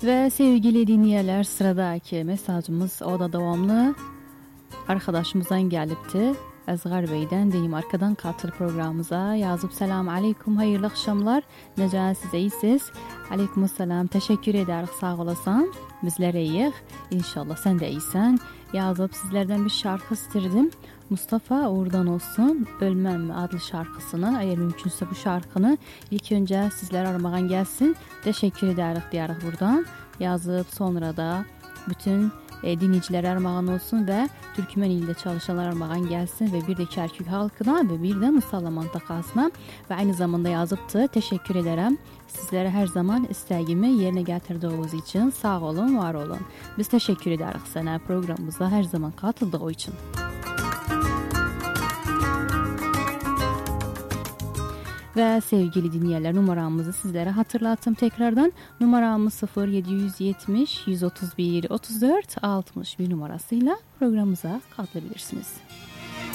Ve sevgili dinleyenler, sıradaki mesajımız o da devamlı arkadaşımızdan gelipti. Ezgar Bey'den Danimarka'dan katıl programımıza yazıp selam aleyküm, hayırlı akşamlar. Necəsiz, iyisiz? Aleyküm selam, teşekkür ederiz, sağ olasın. Bizler iyiyiz. İnşallah sen de iyisin. Yazıp sizlerden bir şarkı istedim. Mustafa Uğur'dan olsun Ölmem adlı şarkısını, eğer mümkünse bu şarkını ilk önce sizlere armağan gelsin. Teşekkür ederiz diyerek buradan yazıp sonra da bütün dinleyicilere armağan olsun ve Türkmen ilinde çalışanlar armağan gelsin ve bir de Kerkük halkına ve bir de Musalla mantakasına ve aynı zamanda yazıptı. Teşekkür ederim. Sizlere her zaman isteğimi yerine getirdiğiniz için sağ olun, var olun. Biz teşekkür ederiz sana programımıza her zaman katıldığı için. Ve sevgili dinleyenler, numaramızı sizlere hatırlattım tekrardan. Numaramız 0770 131 34 61 numarasıyla programımıza katılabilirsiniz.